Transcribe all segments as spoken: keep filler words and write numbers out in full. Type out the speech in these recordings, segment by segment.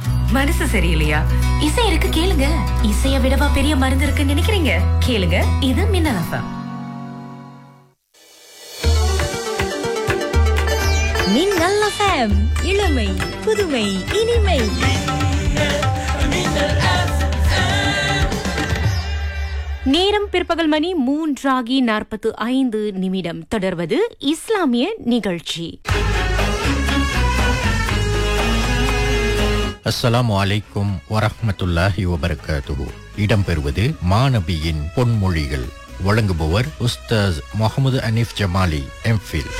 மனசு சரியில்லையா? இசை இருக்கு, கேளுங்க. இசைய விடவா பெரிய மருந்து இருக்குன்னு நினைக்கிறீங்க? கேளுங்க, இது மின்னல் எஃப்எம். மின்னல் எஃப்எம், இளமை புதுமை இனிமை. நேரம் பிற்பகல் மணி மூன்றாகி நாற்பத்து ஐந்து நிமிடம். தொடர்வது இஸ்லாமிய நிகழ்ச்சி. அஸ்ஸலாமு அலைக்கும் வரஹ்மத்துல்லாஹி வபரகாத்துஹு. இடம்பெறுவது மாநபியின் பொன்மொழிகள். வழங்குபவர் உஸ்தாஸ் முகமது அனீஃப் ஜமாலி, எம்ஃபில்.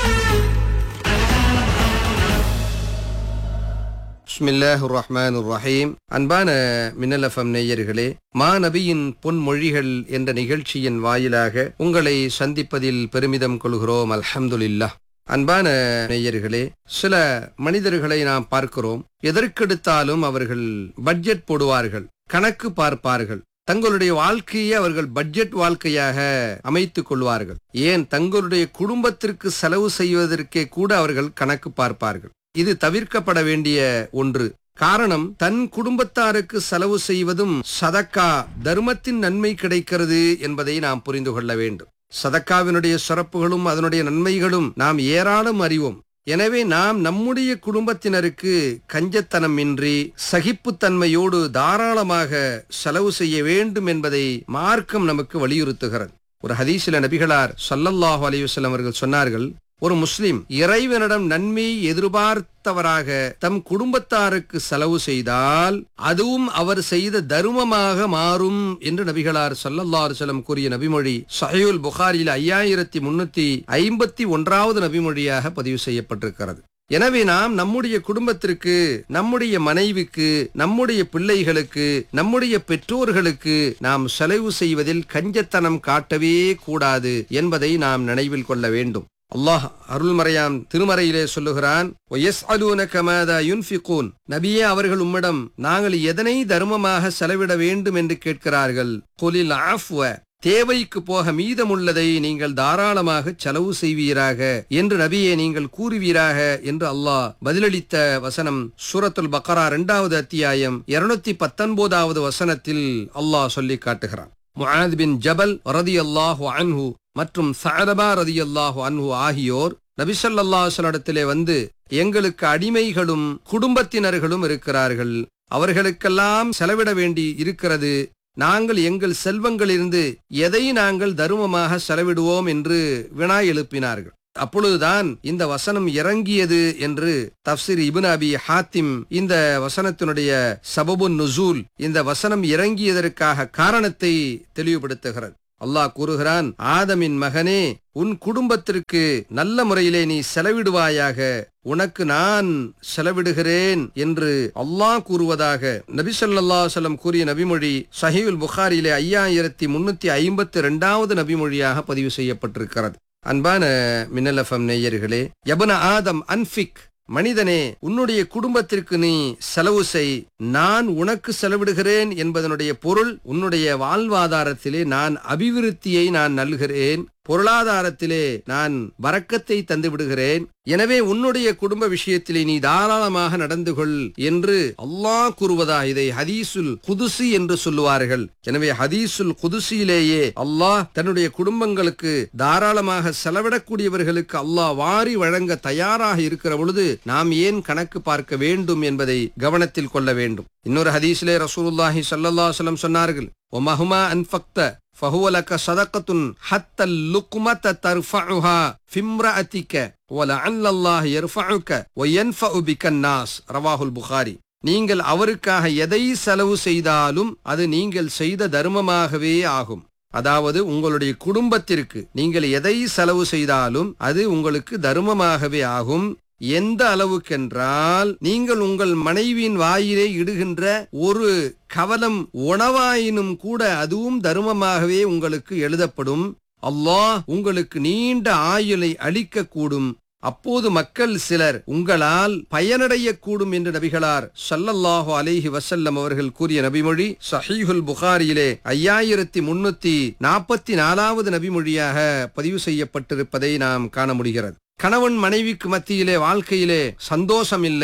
பிஸ்மில்லாஹிர் ரஹ்மானிர் ரஹீம். அன்பான மின்னல் எஃப்எம் நேயர்களே, மாநபியின் பொன்மொழிகள் என்ற நிகழ்ச்சியின் வாயிலாக உங்களை சந்திப்பதில் பெருமிதம் கொள்கிறோம். அல்ஹம்துலில்லாஹ். அன்பான நேயர்களே, சில மனிதர்களை நாம் பார்க்கிறோம். எதற்கெடுத்தாலும் அவர்கள் பட்ஜெட் போடுவார்கள், கணக்கு பார்ப்பார்கள். தங்களுடைய வாழ்க்கையை அவர்கள் பட்ஜெட் வாழ்க்கையாக அமைத்துக் கொள்வார்கள். ஏன், தங்களுடைய குடும்பத்திற்கு செலவு செய்வதற்கே கூட அவர்கள் கணக்கு பார்ப்பார்கள். இது தவிர்க்கப்பட வேண்டிய ஒன்று. காரணம், தன் குடும்பத்தாருக்கு செலவு செய்வதும் சதக்கா, தர்மத்தின் நன்மை கிடைக்கிறது என்பதை நாம் புரிந்து கொள்ள வேண்டும். சதக்காவினுடைய சிறப்புகளும் அதனுடைய நன்மைகளும் நாம் ஏராளம் அறிவோம். எனவே நாம் நம்முடைய குடும்பத்தினருக்கு கஞ்சத்தனம் இன்றி சகிப்புத்தன்மையோடு தாராளமாக செலவு செய்ய வேண்டும் என்பதை மார்க்கம் நமக்கு வலியுறுத்துகிறது. ஒரு ஹதீஸில நபிகளார் ஸல்லல்லாஹு அலைஹி வஸல்லம் அவர்கள் சொன்னார்கள், ஒரு முஸ்லிம் இறைவனிடம் நன்மை எதிர்பார்த்தவராக தம் குடும்பத்தாருக்கு செலவு செய்தால் அதுவும் அவர் செய்த தர்மமாக மாறும் என்று நபிகளார் ஸல்லல்லாஹு அலைஹி வஸல்லம் கூறிய நபிமொழி ஸஹீஹுல் புகாரியில் ஐயாயிரத்தி முன்னூத்தி ஐம்பத்தி ஒன்றாவது நபிமொழியாக பதிவு செய்யப்பட்டிருக்கிறது. எனவே நாம் நம்முடைய குடும்பத்திற்கு, நம்முடைய மனைவிக்கு, நம்முடைய பிள்ளைகளுக்கு, நம்முடைய பெற்றோர்களுக்கு நாம் செலவு செய்வதில் கஞ்சத்தனம் காட்டவே கூடாது என்பதை நாம் நினைவில் கொள்ள வேண்டும். அல்லாஹ் அருள்மறையாம் திருமறையிலே சொல்லுகிறான், நபியே, அவர்கள் உம்மிடம் நாங்கள் எதனை தர்மமாக செலவிட வேண்டும் என்று கேட்கிறார்கள். குலில் ஆஃப்வ, தேவைக்கு போக மீதமுள்ளதை நீங்கள் தாராளமாக செலவு செய்வீராக என்று நபியே நீங்கள் கூறுவீராக என்று அல்லாஹ் பதிலளித்த வசனம் சூரத்துல் பக்ரா இரண்டாவது அத்தியாயம் இருநூத்தி பத்தொன்பதாவது வசனத்தில் அல்லாஹ் சொல்லி காட்டுகிறான். முஆத் பின் ஜபல் ரலியல்லாஹு அன்ஹு மற்றும் ஸஅலபா ரலியல்லாஹு அன்ஹு ஆகியோர் நபி ஸல்லல்லாஹு அலைஹி வஸல்லம் வந்து, எங்களுக்கு அடிமைகளும் குடும்பத்தினர்களும் இருக்கிறார்கள், அவர்களுக்கெல்லாம் செலவிட வேண்டி இருக்கிறது, நாங்கள் எங்கள் செல்வங்களிலிருந்து எதை நாங்கள் தர்மமாக செலவிடுவோம் என்று வினா எழுப்பினார்கள். அப்பொழுதுதான் இந்த வசனம் இறங்கியது என்று தஃப்சீர் இப்னு அபி ஹாத்திம் இந்த வசனத்தினுடைய சபபுன் நுசூல், இந்த வசனம் இறங்கியதற்காக காரணத்தை தெளிவுபடுத்துகிறது. அல்லாஹ் கூறுகிறான், ஆதமின் மகனே, உன் குடும்பத்திற்கு நல்ல முறையிலே நீ செலவிடுவாயாக, உனக்கு நான் செலவிடுகிறேன் என்று அல்லாஹ் கூறுவதாக நபி ஸல்லல்லாஹு அலைஹி வஸல்லம் கூறிய நபிமொழி ஸஹீஹுல் புகாரியிலே ஐயாயிரத்தி முன்னூத்தி ஐம்பத்தி இரண்டாவது நபிமொழியாக பதிவு செய்யப்பட்டிருக்கிறது. அன்பான மின்னல் எஃப்எம் நேயர்களே, யப்ன ஆதம் அன்ஃபிக், மனிதனே, உன்னுடைய குடும்பத்திற்கு நீ செலவு செய், நான் உனக்கு செலவிடுகிறேன் என்பதனுடைய பொருள், உன்னுடைய வாழ்வாதாரத்திலே நான் அபிவிருத்தியை நான் நல்கிறேன், பொருளாதாரத்திலே நான் பரக்கத்தை தந்து விடுகிறேன். எனவே உன்னுடைய குடும்ப விஷயத்திலே நீ தாராளமாக நடந்து கொள் என்று அல்லாஹ் கூறுவதா இதை ஹதீசுல் குதுசி என்று சொல்லுவார்கள். எனவே ஹதீசுல் குதுசியிலேயே அல்லாஹ் தன்னுடைய குடும்பங்களுக்கு தாராளமாக செலவிடக்கூடியவர்களுக்கு அல்லாஹ் வாரி வழங்க தயாராக இருக்கிற பொழுது நாம் ஏன் கணக்கு பார்க்க வேண்டும் என்பதை கவனத்தில் கொள்ள வேண்டும். இன்னொரு ஹதீஸிலே ரசூலுல்லாஹி ஸல்லல்லாஹு அலைஹி வஸல்லம் சொன்னார்கள், ஒமஹுமா அன்ஃபக்த فهو لك صدقة حتى اللقمة ترفعها في امرأتك ولعل الله يرفعك وينفع بك الناس. ரவாஹுல் புகாரி. நீங்கள் அவருக்காக எதை செலவு செய்தாலும் அது நீங்கள் செய்த தர்மமாகவே ஆகும். அதாவது உங்களுடைய குடும்பத்திற்கு நீங்கள் எதை செலவு செய்தாலும் அது உங்களுக்கு தர்மமாகவே ஆகும். எந்த அளவுக்கென்றால், நீங்கள் உங்கள் மனைவியின் வாயிலே இடுகின்ற ஒரு கவலம் உணவாயினும் கூட அதுவும் தர்மமாகவே உங்களுக்கு எழுதப்படும். அல்லாஹ் உங்களுக்கு நீண்ட ஆயுளை அளிக்க கூடும். அப்போது மக்கள் சிலர் உங்களால் பயனடையக்கூடும் என்று நபிகளார் ஸல்லல்லாஹு அலைஹி வஸல்லம் அவர்கள் கூறிய நபிமொழி ஸஹீஹுல் புகாரியிலே ஐயாயிரத்தி முன்னூத்தி நாற்பத்தி நாலாவது நபிமொழியாக பதிவு செய்யப்பட்டிருப்பதை நாம் காண முடிகிறது. கணவன் மனைவிக்கு மத்தியிலே வாழ்க்கையிலே சந்தோஷம் இல்லை,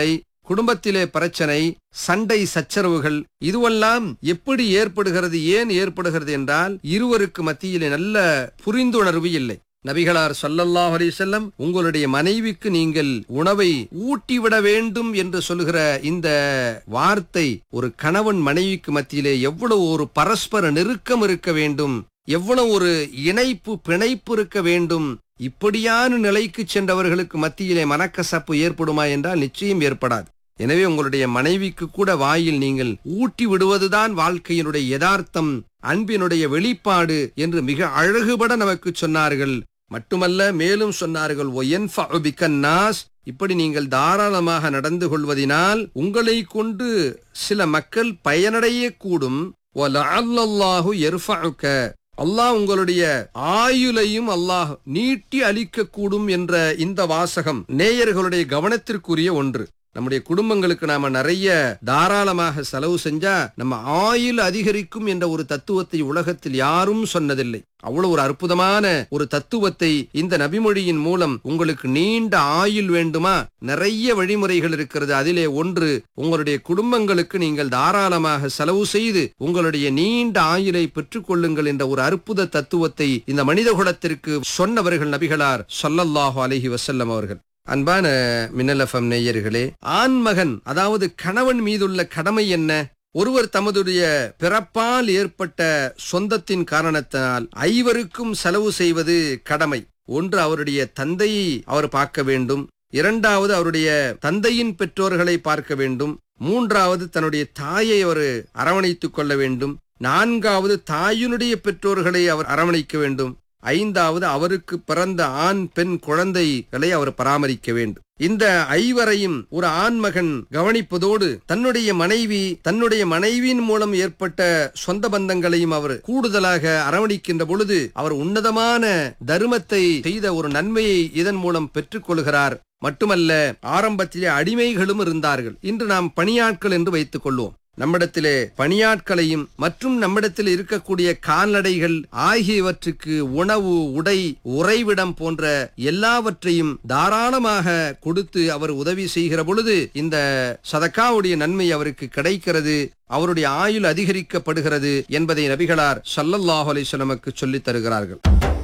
குடும்பத்திலே பிரச்சனை, சண்டை சச்சரவுகள் இதுவெல்லாம் எப்படி ஏற்படுகிறது, ஏன் ஏற்படுகிறது என்றால் இருவருக்கு மத்தியிலே நல்ல புரிந்துணர்வு இல்லை. நபிகளார் ஸல்லல்லாஹு அலைஹி வஸல்லம் உங்களுடைய மனைவிக்கு நீங்கள் உணவை ஊட்டிவிட வேண்டும் என்று சொல்கிற இந்த வார்த்தை ஒரு கணவன் மனைவிக்கு மத்தியிலே எவ்வளவு ஒரு பரஸ்பர நெருக்கம் இருக்க வேண்டும், எவ்வளவு ஒரு இணைப்பு பிணைப்பு இருக்க வேண்டும். இப்படியான நிலைக்கு சென்றவர்களுக்கு மத்தியிலே மனக்கசப்பு ஏற்படுமா என்றால் நிச்சயம் ஏற்படாது. எனவே உங்களுடைய மனைவிக்கு கூட வாயில் நீங்கள் ஊட்டி விடுவதுதான் வாழ்க்கையினுடைய யதார்த்தம், அன்பினுடைய வெளிப்பாடு என்று மிக அழகுபட நமக்கு சொன்னார்கள். மட்டுமல்ல, மேலும் சொன்னார்கள், ஒயன்ஃபஉ பிக்கன்னாஸ், இப்படி நீங்கள் தாராளமாக நடந்து கொள்வதினால் உங்களை கொண்டு சில மக்கள் பயனடைய கூடும். வலஅல்லல்லாஹு யர்ஃபஉக, அல்லாஹ் உங்களுடைய ஆயுளையும் அல்லாஹ் நீட்டி அளிக்க கூடும் என்ற இந்த வாசகம் நேயர்களுடைய கவனத்திற்குரிய ஒன்று. நம்முடைய குடும்பங்களுக்கு நாம நிறைய தாராளமாக செலவு செஞ்சா நம்ம ஆயுள் அதிகரிக்கும் என்ற ஒரு தத்துவத்தை உலகத்தில் யாரும் சொன்னதில்லை. அவ்வளவு ஒரு அற்புதமான ஒரு தத்துவத்தை இந்த நபிமொழியின் மூலம், உங்களுக்கு நீண்ட ஆயுள் வேண்டுமா, நிறைய வழிமுறைகள் இருக்கிறது. அதிலே ஒன்று, உங்களுடைய குடும்பங்களுக்கு நீங்கள் தாராளமாக செலவு செய்து உங்களுடைய நீண்ட ஆயுளை பெற்றுக் கொள்ளுங்கள் என்ற ஒரு அற்புத தத்துவத்தை இந்த மனித குலத்திற்கு சொன்னவர்கள் நபிகளார் ஸல்லல்லாஹு அலைஹி வஸல்லம் அவர்கள். அன்பான மின்னல் எஃப்எம் நேயர்களே, ஆண்மகன் அதாவது கணவன் மீதுள்ள கடமை என்ன? ஒருவர் தமதுடைய பிறப்பால் ஏற்பட்ட சொந்தத்தின் காரணத்தினால் ஐவருக்கும் செலவு செய்வது கடமை. ஒன்று, அவருடைய தந்தையை அவர் பார்க்க வேண்டும். இரண்டாவது, அவருடைய தந்தையின் பெற்றோர்களை பார்க்க வேண்டும். மூன்றாவது, தன்னுடைய தாயை அவர் அரவணைத்துக் கொள்ள வேண்டும். நான்காவது, தாயினுடைய பெற்றோர்களை அவர் அரவணைக்க வேண்டும். ஐந்தாவது, அவருக்கு பிறந்த ஆண் பெண் குழந்தைகளை அவர் பராமரிக்க வேண்டும். இந்த ஐவரையும் ஒரு ஆண்மகன் கவனிப்பதோடு தன்னுடைய மனைவி, தன்னுடைய மனைவியின் மூலம் ஏற்பட்ட சொந்த பந்தங்களையும் அவர் கூடுதலாக அரவணைக்கின்ற பொழுது அவர் உன்னதமான தர்மத்தை செய்த ஒரு நன்மையை இதன் மூலம் பெற்றுக் கொள்கிறார். மட்டுமல்ல, ஆரம்பத்திலே அடிமைகளும் இருந்தார்கள். இன்று நாம் பணியாட்கள் என்று வைத்துக் கொள்வோம். நம்மிடத்திலே பணியாட்களையும் மற்றும் நம்மிடத்தில் இருக்கக்கூடிய கால்நடைகள் ஆகியவற்றுக்கு உணவு, உடை, உறைவிடம் போன்ற எல்லாவற்றையும் தாராளமாக கொடுத்து அவர் உதவி செய்கிற பொழுது இந்த சதக்காவுடைய நன்மை அவருக்கு கிடைக்கிறது, அவருடைய ஆயுள் அதிகரிக்கப்படுகிறது என்பதை நபிகளார் ஸல்லல்லாஹு அலைஹி வஸல்லம் சொல்லித் தருகிறார்கள்.